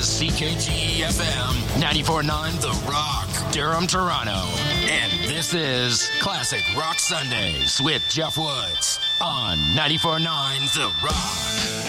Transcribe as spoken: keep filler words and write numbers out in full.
is C K G E F M ninety-four point nine The Rock, Durham, Toronto. And this is Classic Rock Sundays with Jeff Woods on ninety-four point nine The Rock.